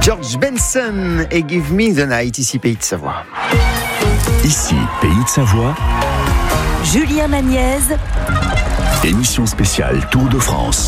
George Benson et Give Me the Night, ici Pays de Savoie. Ici Pays de Savoie. Julien Magnez. Émission spéciale Tour de France.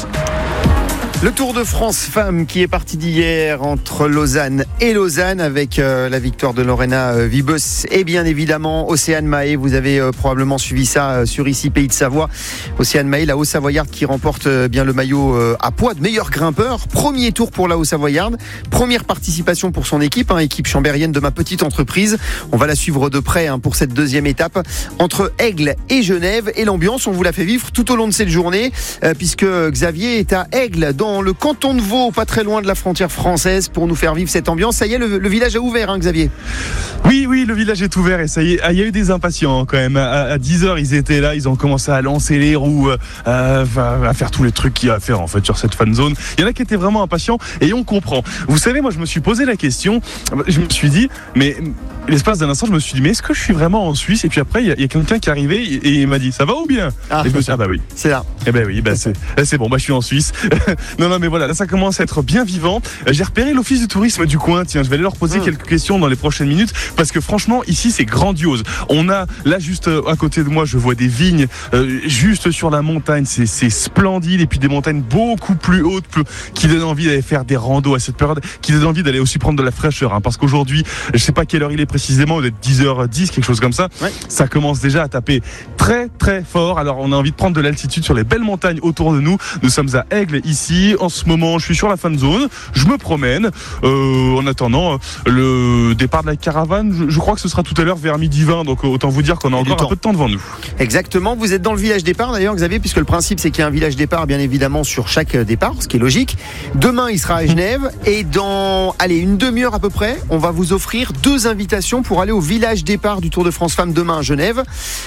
Le Tour de France femmes qui est parti d'hier entre Lausanne et Lausanne avec la victoire de Lorena Wiebes et bien évidemment Océane Mahé. Vous avez probablement suivi ça sur ici Pays de Savoie. Océane Mahé, la Haut-Savoyarde qui remporte bien le maillot à poids de meilleur grimpeur. Premier tour pour la Haut-Savoyarde. Première participation pour son équipe, équipe chambérienne de ma petite entreprise. On va la suivre de près pour cette deuxième étape entre Aigle et Genève. Et l'ambiance, on vous l'a fait vivre tout au long de cette journée puisque Xavier est à Aigle dans le canton de Vaud, pas très loin de la frontière française, pour nous faire vivre cette ambiance. Ça y est, le village a ouvert, Xavier. Oui, le village est ouvert et ça y est, il y a eu des impatients quand même. À 10h, ils étaient là, ils ont commencé à lancer les roues, à faire tous les trucs qu'il y a à faire en fait sur cette fan zone. Il y en a qui étaient vraiment impatients et on comprend. Vous savez, moi je me suis posé la question, je me suis dit, mais l'espace d'un instant, je me suis dit, mais est-ce que je suis vraiment en Suisse? Et puis après, il y a quelqu'un qui est arrivé et il m'a dit, ça va ou bien? Et je me suis dit, bah oui. C'est là. Eh ben oui, c'est bon, je suis en Suisse. non, mais voilà, là ça commence à être bien vivant. J'ai repéré l'office du tourisme du coin. Tiens, je vais aller leur poser quelques questions dans les prochaines minutes parce que franchement, ici c'est grandiose. On a là juste à côté de moi, je vois des vignes juste sur la montagne. C'est splendide et puis des montagnes beaucoup plus hautes qui donnent envie d'aller faire des randos à cette période, qui donnent envie d'aller aussi prendre de la fraîcheur. Parce qu'aujourd'hui, je sais pas quelle heure il est précisément, peut-être 10h10, quelque chose comme ça. Ouais. Ça commence déjà à taper très très fort. Alors on a envie de prendre de l'altitude sur les belles montagnes autour de nous. Nous sommes à Aigle ici. En ce moment, je suis sur la fan zone. Je me promène. En attendant le départ de la caravane, je crois que ce sera tout à l'heure vers 12h20. Donc autant vous dire qu'on a encore un peu de temps devant nous. Exactement. Vous êtes dans le village départ d'ailleurs, Xavier, puisque le principe c'est qu'il y a un village départ bien évidemment sur chaque départ, ce qui est logique. Demain, il sera à Genève et dans une demi-heure à peu près, on va vous offrir 2 invitations pour aller au village départ du Tour de France Femmes demain à Genève.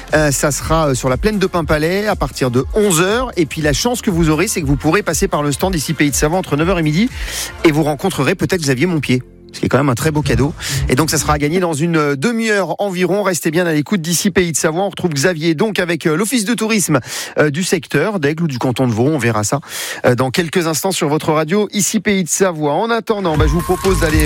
Ça sera sur la plaine de Paimpalais à partir de 11h. Et puis la chance que vous aurez, c'est que vous pourrez passer par le stand ici Pays de Savoie entre 9h et midi et vous rencontrerez peut-être Xavier Montpied. Ce qui est quand même un très beau cadeau. Et donc ça sera à gagner dans une demi-heure environ. Restez bien à l'écoute d'ici Pays de Savoie. On retrouve Xavier donc avec l'office de tourisme du secteur d'Aigle ou du canton de Vaud. On verra ça dans quelques instants sur votre radio ici Pays de Savoie. En attendant, je vous propose d'aller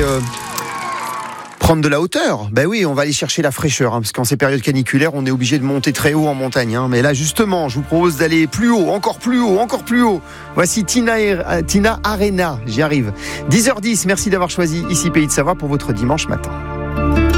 prendre de la hauteur. Oui, on va aller chercher la fraîcheur parce qu'en ces périodes caniculaires, on est obligé de monter très haut en montagne. Mais là, justement, je vous propose d'aller plus haut, encore plus haut, encore plus haut. Voici Tina Arena. J'y arrive. 10h10. Merci d'avoir choisi ici Pays de Savoie pour votre dimanche matin.